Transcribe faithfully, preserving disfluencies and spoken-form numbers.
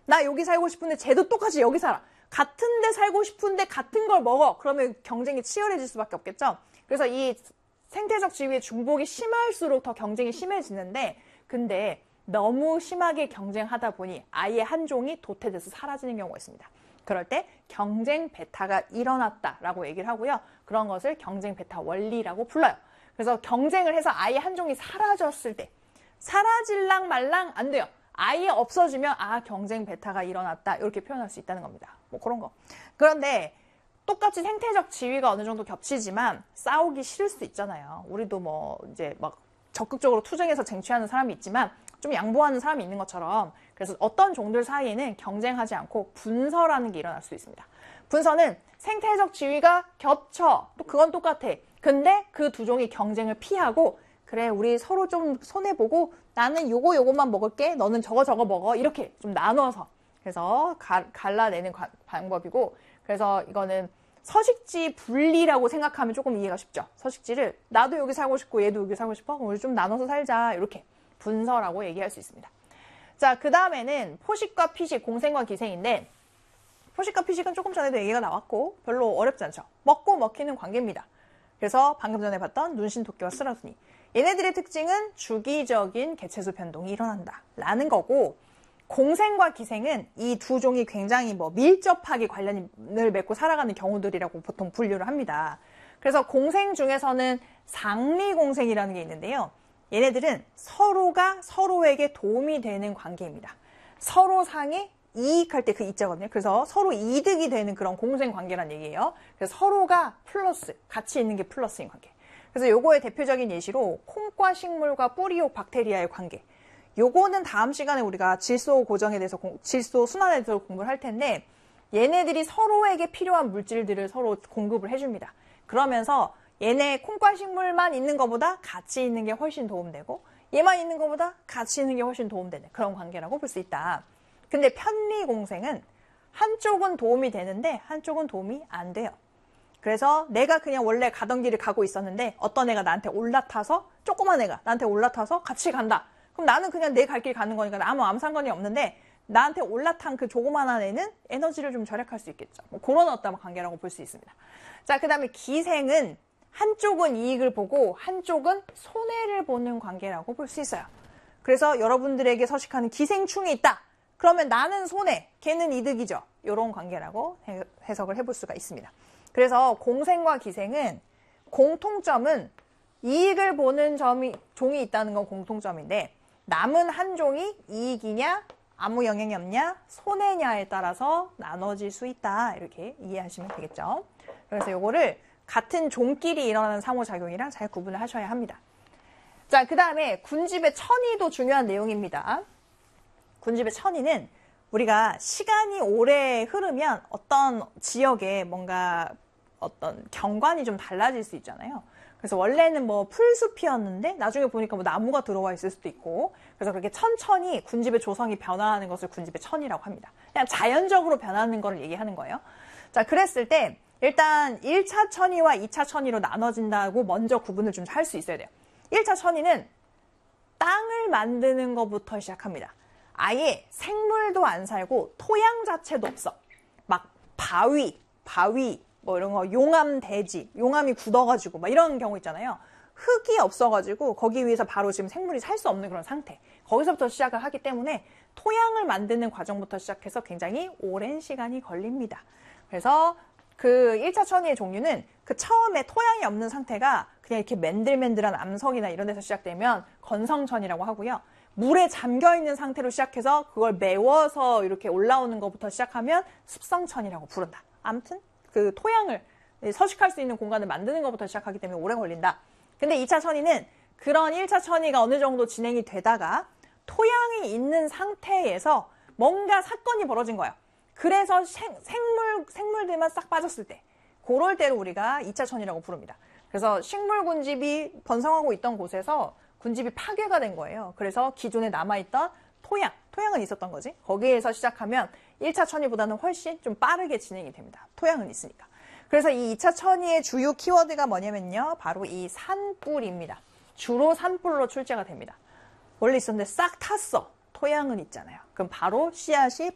나 여기 살고 싶은데 쟤도 똑같이 여기 살아. 같은 데 살고 싶은데 같은 걸 먹어. 그러면 경쟁이 치열해질 수밖에 없겠죠. 그래서 이 생태적 지위의 중복이 심할수록 더 경쟁이 심해지는데, 근데 너무 심하게 경쟁하다 보니 아예 한 종이 도태돼서 사라지는 경우가 있습니다. 그럴 때 경쟁 배타가 일어났다라고 얘기를 하고요. 그런 것을 경쟁 배타 원리라고 불러요. 그래서 경쟁을 해서 아예 한 종이 사라졌을 때, 사라질랑 말랑 안 돼요. 아예 없어지면 아 경쟁 배타가 일어났다 이렇게 표현할 수 있다는 겁니다. 뭐 그런 거. 그런데 똑같이 생태적 지위가 어느 정도 겹치지만 싸우기 싫을 수도 있잖아요. 우리도 뭐 이제 막 적극적으로 투쟁해서 쟁취하는 사람이 있지만 좀 양보하는 사람이 있는 것처럼, 그래서 어떤 종들 사이에는 경쟁하지 않고 분서라는 게 일어날 수 있습니다. 분서는 생태적 지위가 겹쳐. 또 그건 똑같아. 근데 그 두 종이 경쟁을 피하고, 그래 우리 서로 좀 손해보고 나는 요거 요것만 먹을게, 너는 저거 저거 먹어, 이렇게 좀 나눠서, 그래서 가, 갈라내는 과, 방법이고, 그래서 이거는 서식지 분리라고 생각하면 조금 이해가 쉽죠. 서식지를 나도 여기 살고 싶고 얘도 여기 살고 싶어, 우리 좀 나눠서 살자, 이렇게 분서라고 얘기할 수 있습니다. 자, 그 다음에는 포식과 피식, 공생과 기생인데, 포식과 피식은 조금 전에도 얘기가 나왔고 별로 어렵지 않죠. 먹고 먹히는 관계입니다. 그래서 방금 전에 봤던 눈신토끼와 스라순이, 얘네들의 특징은 주기적인 개체수 변동이 일어난다 라는 거고, 공생과 기생은 이 두 종이 굉장히 뭐 밀접하게 관련을 맺고 살아가는 경우들이라고 보통 분류를 합니다. 그래서 공생 중에서는 상리공생이라는 게 있는데요. 얘네들은 서로가 서로에게 도움이 되는 관계입니다. 서로 상에 이익할 때 그 이자거든요. 그래서 서로 이득이 되는 그런 공생 관계란 얘기예요. 그래서 서로가 플러스, 같이 있는 게 플러스인 관계. 그래서 요거의 대표적인 예시로 콩과 식물과 뿌리옥 박테리아의 관계. 요거는 다음 시간에 우리가 질소 고정에 대해서, 공, 질소 순환에 대해서 공부를 할 텐데, 얘네들이 서로에게 필요한 물질들을 서로 공급을 해줍니다. 그러면서 얘네 콩과 식물만 있는 것보다 같이 있는 게 훨씬 도움되고, 얘만 있는 것보다 같이 있는 게 훨씬 도움되는 그런 관계라고 볼 수 있다. 근데 편리공생은 한쪽은 도움이 되는데 한쪽은 도움이 안 돼요. 그래서 내가 그냥 원래 가던 길을 가고 있었는데 어떤 애가 나한테 올라타서, 조그만 애가 나한테 올라타서 같이 간다. 그럼 나는 그냥 내 갈 길 가는 거니까 아무 아무 상관이 없는데, 나한테 올라탄 그 조그만한 애는 에너지를 좀 절약할 수 있겠죠. 뭐 그런 어떤 관계라고 볼 수 있습니다. 자, 그 다음에 기생은 한쪽은 이익을 보고 한쪽은 손해를 보는 관계라고 볼 수 있어요. 그래서 여러분들에게 서식하는 기생충이 있다. 그러면 나는 손해, 걔는 이득이죠. 이런 관계라고 해석을 해볼 수가 있습니다. 그래서 공생과 기생은 공통점은 이익을 보는 점이, 종이 있다는 건 공통점인데, 남은 한 종이 이익이냐, 아무 영향이 없냐, 손해냐에 따라서 나눠질 수 있다. 이렇게 이해하시면 되겠죠. 그래서 요거를 같은 종끼리 일어나는 상호작용이랑 잘 구분을 하셔야 합니다. 자, 그 다음에 군집의 천이도 중요한 내용입니다. 군집의 천이는 우리가 시간이 오래 흐르면 어떤 지역에 뭔가 어떤 경관이 좀 달라질 수 있잖아요. 그래서 원래는 뭐 풀숲이었는데 나중에 보니까 뭐 나무가 들어와 있을 수도 있고, 그래서 그렇게 천천히 군집의 조성이 변화하는 것을 군집의 천이라고 합니다. 그냥 자연적으로 변하는 거를 얘기하는 거예요. 자, 그랬을 때 일단 일 차 천이와 이 차 천이로 나눠진다고 먼저 구분을 좀 할 수 있어야 돼요. 일 차 천이는 땅을 만드는 것부터 시작합니다. 아예 생물도 안 살고 토양 자체도 없어. 막 바위, 바위, 뭐 이런 거, 용암 대지, 용암이 굳어가지고 막 이런 경우 있잖아요. 흙이 없어가지고 거기 위에서 바로 지금 생물이 살 수 없는 그런 상태. 거기서부터 시작을 하기 때문에 토양을 만드는 과정부터 시작해서 굉장히 오랜 시간이 걸립니다. 그래서 그 일 차 천이의 종류는 그 처음에 토양이 없는 상태가 그냥 이렇게 맨들맨들한 암석이나 이런 데서 시작되면 건성천이라고 하고요. 물에 잠겨있는 상태로 시작해서 그걸 메워서 이렇게 올라오는 것부터 시작하면 습성천이라고 부른다. 아무튼 그 토양을 서식할 수 있는 공간을 만드는 것부터 시작하기 때문에 오래 걸린다. 근데 이 차 천이는 그런 일 차 천이가 어느 정도 진행이 되다가 토양이 있는 상태에서 뭔가 사건이 벌어진 거예요. 그래서 생, 생물, 생물들만 싹 빠졌을 때, 그럴 때를 우리가 이 차 천이라고 부릅니다. 그래서 식물 군집이 번성하고 있던 곳에서 군집이 파괴가 된 거예요. 그래서 기존에 남아있던 토양, 토양은 있었던 거지. 거기에서 시작하면 일 차 천이보다는 훨씬 좀 빠르게 진행이 됩니다. 토양은 있으니까. 그래서 이 이 차 천이의 주요 키워드가 뭐냐면요. 바로 이 산불입니다. 주로 산불로 출제가 됩니다. 원래 있었는데 싹 탔어. 토양은 있잖아요. 그럼 바로 씨앗이